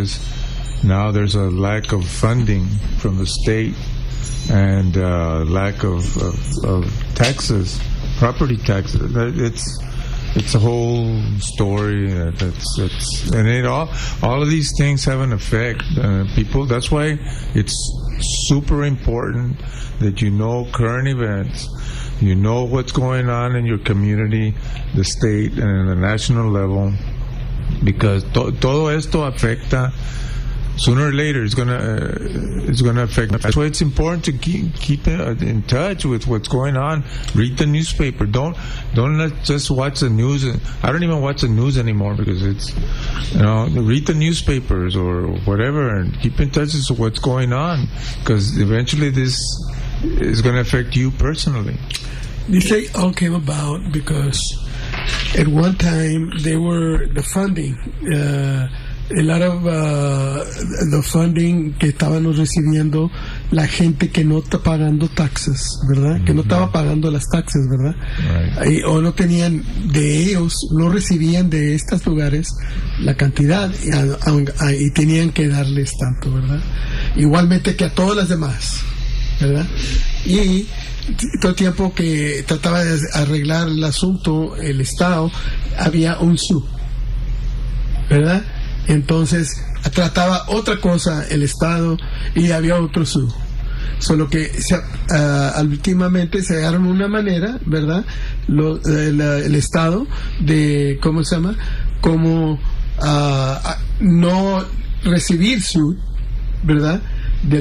because now there's a lack of funding from the state and lack of taxes, property taxes. It's a whole story. That's and it all of these things have an effect. People. That's why it's super important that you know current events. You know what's going on in your community, the state, and the national level, because todo esto afecta. Sooner or later, it's gonna affect. That's why it's important to keep in touch with what's going on. Read the newspaper. Don't just watch the news. I don't even watch the news anymore because it's, read the newspapers or whatever and keep in touch with what's going on, because eventually this is going to affect you personally. This all came about because at one time the funding. A lot of the funding que estábamos recibiendo la gente que no está pagando taxes, ¿verdad? Que no estaba pagando las taxes, ¿verdad? Right. O no tenían de ellos, no recibían de estos lugares la cantidad y tenían que darles tanto, ¿verdad? Igualmente que a todas las demás, ¿verdad? Y todo el tiempo que trataba de arreglar el asunto, el Estado, había un sub, ¿verdad? Entonces trataba otra cosa el Estado y había otro sub. Solo que últimamente se agarraron una manera, ¿verdad? El Estado de, ¿cómo se llama? Como no recibir sub, ¿verdad? De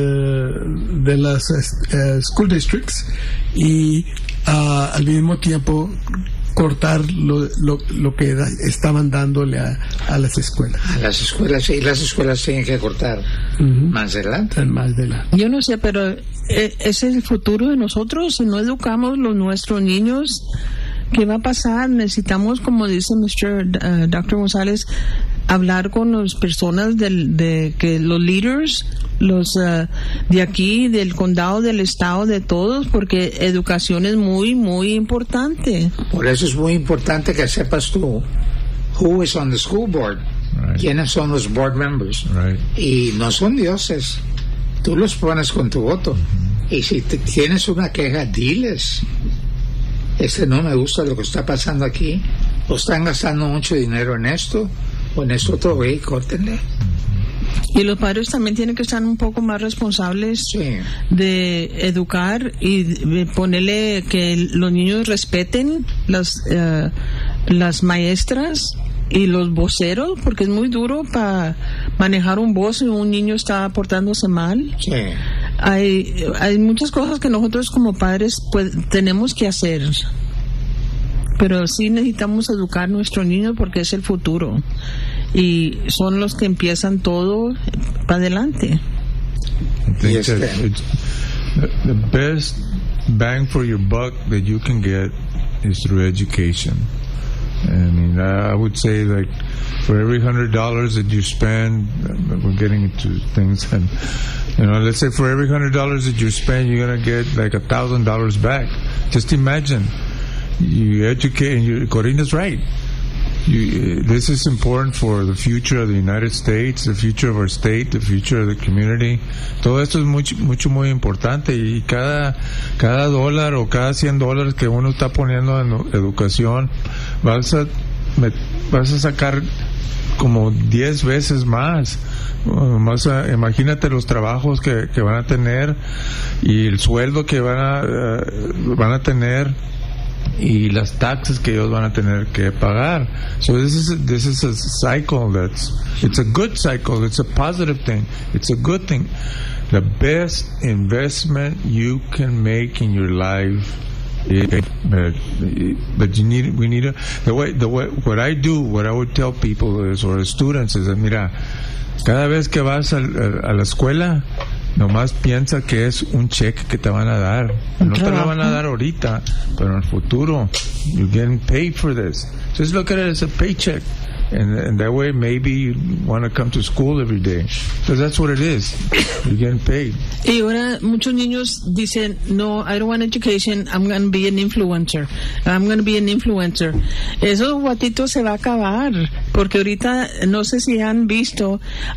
las school districts y al mismo tiempo cortar lo que estaban dándole a las escuelas. A las escuelas, y las escuelas tienen que cortar más adelante. Yo no sé, pero ese es el futuro de nosotros. Si no educamos nuestros niños, ¿qué va a pasar? Necesitamos, como dice Dr. González, hablar con las personas de que los leaders, los de aquí, del condado, del estado, de todos, porque educación es muy, muy importante. Por eso es muy importante que sepas tú who is on the school board, right. Quiénes son los board members, right. Y no son dioses, tú los pones con tu voto, y si tienes una queja, diles, no me gusta lo que está pasando aquí, o están gastando mucho dinero en esto o en esto otro, y córtenle. Y los padres también tienen que estar un poco más responsables, sí, de educar y de ponerle que los niños respeten las maestras y los voceros, porque es muy duro para manejar un voz si un niño está portándose mal. Sí. Hay muchas cosas que nosotros como padres tenemos que hacer, pero sí necesitamos educar a nuestros niños porque es el futuro y son los que empiezan todo para adelante. I think the best bang for your buck that you can get is through education. I mean, I would say, like, for every $100 that you spend, we're getting into things, and let's say for every $100 that you spend, you're gonna get like $1,000 back. Just imagine, you educate, and Corina's right. This is important for the future of the United States, the future of our state, the future of the community. Todo esto es muy importante, y cada dólar o cada $100 que uno está poniendo en educación, vas a sacar como 10 veces más. Imagínate los trabajos que van a tener y el sueldo que van a tener y las taxas que ellos van a tener que pagar. So this is a cycle it's a good cycle, it's a positive thing, it's a good thing. The best investment you can make in your life but we need what I would tell people is, or students, is that, mira, cada vez que vas a la escuela, nomás piensa que es un cheque que te van a dar. No te lo van a dar ahorita, pero en el futuro, you're getting paid for this. Just look at it as a paycheck. And that way, maybe you want to come to school every day. Because that's what it is. You're getting paid. Y ahora muchos niños dicen, no, I don't want education, I'm going to be an influencer. I'm going to be an influencer. Eso, guatito, se va a acabar. Porque ahorita, no sé si han visto,